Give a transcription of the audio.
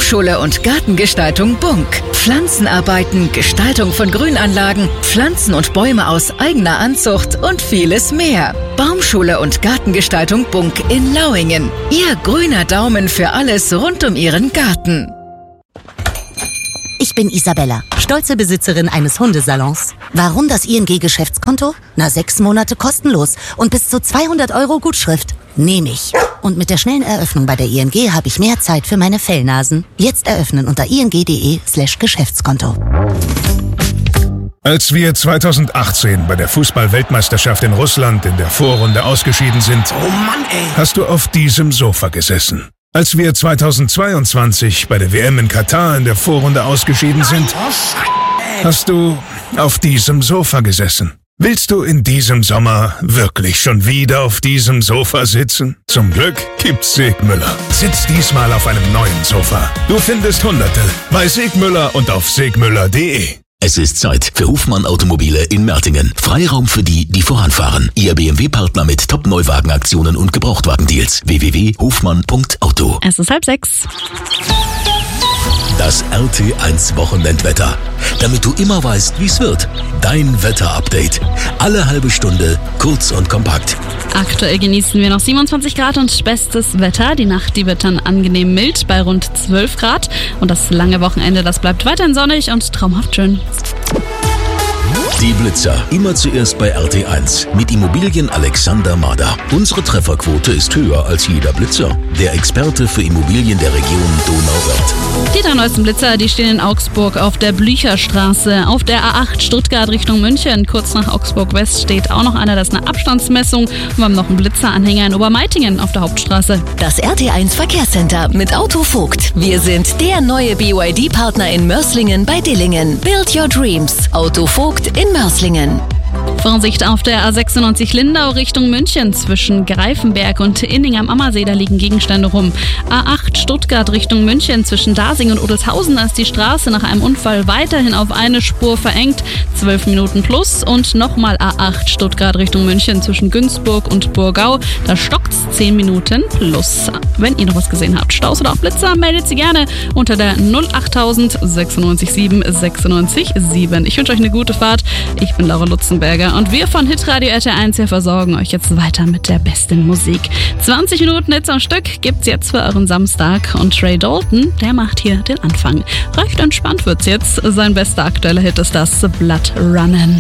Baumschule und Gartengestaltung Bunk. Pflanzenarbeiten, Gestaltung von Grünanlagen, Pflanzen und Bäume aus eigener Anzucht und vieles mehr. Baumschule und Gartengestaltung Bunk in Lauingen. Ihr grüner Daumen für alles rund um Ihren Garten. Ich bin Isabella, stolze Besitzerin eines Hundesalons. Warum das ING-Geschäftskonto? 6 Monate kostenlos und bis zu 200 € Gutschrift. Nehme ich. Und mit der schnellen Eröffnung bei der ING habe ich mehr Zeit für meine Fellnasen. Jetzt eröffnen unter ing.de/Geschäftskonto. Als wir 2018 bei der Fußball-Weltmeisterschaft in Russland in der Vorrunde ausgeschieden sind, oh Mann, ey, hast du auf diesem Sofa gesessen. Als wir 2022 bei der WM in Katar in der Vorrunde ausgeschieden sind, hast du auf diesem Sofa gesessen. Willst du in diesem Sommer wirklich schon wieder auf diesem Sofa sitzen? Zum Glück gibt's Segmüller. Sitz diesmal auf einem neuen Sofa. Du findest Hunderte bei Segmüller und auf segmüller.de. Es ist Zeit für Hofmann Automobile in Mertingen. Freiraum für die, die voranfahren. Ihr BMW-Partner mit Top-Neuwagenaktionen und Gebrauchtwagendeals. www.hofmann.auto. Es ist 5:30. Das RT1 Wochenendwetter. Damit du immer weißt, wie es wird. Dein Wetter-Update. Alle halbe Stunde, kurz und kompakt. Aktuell genießen wir noch 27 Grad und bestes Wetter. Die Nacht, die wird dann angenehm mild bei rund 12 Grad. Und das lange Wochenende, das bleibt weiterhin sonnig und traumhaft schön. Die Blitzer. Immer zuerst bei RT1. Mit Immobilien Alexander Mader. Unsere Trefferquote ist höher als jeder Blitzer. Der Experte für Immobilien der Region Donauwörth. Die 3 neuesten Blitzer, die stehen in Augsburg auf der Blücherstraße. Auf der A8 Stuttgart Richtung München. Kurz nach Augsburg West steht auch noch einer, das ist eine Abstandsmessung. Und wir haben noch einen Blitzeranhänger in Obermeitingen auf der Hauptstraße. Das RT1 Verkehrscenter mit Autovogt. Wir sind der neue BYD-Partner in Mörs-Lingen bei Dillingen. Build your dreams. Autovogt in Mörs-Lingen. Vorsicht auf der A96 Lindau Richtung München. Zwischen Greifenberg und Inning am Ammersee, da liegen Gegenstände rum. A8 Stuttgart Richtung München. Zwischen Dasing und Odelshausen, da ist die Straße nach einem Unfall weiterhin auf eine Spur verengt. 12 Minuten plus. Und nochmal A8 Stuttgart Richtung München. Zwischen Günzburg und Burgau, da stockt's 10 Minuten plus. Wenn ihr noch was gesehen habt, Staus oder auch Blitzer, meldet sie gerne unter der 08000 96 7 96 7. Ich wünsche euch eine gute Fahrt. Ich bin Laura Lutzenberger und wir von Hitradio RT1 hier versorgen euch jetzt weiter mit der besten Musik. 20 Minuten Hits am Stück gibt's jetzt für euren Samstag und Trey Dalton, der macht hier den Anfang. Recht entspannt wird's jetzt. Sein bester aktueller Hit ist das Blood Runnin'.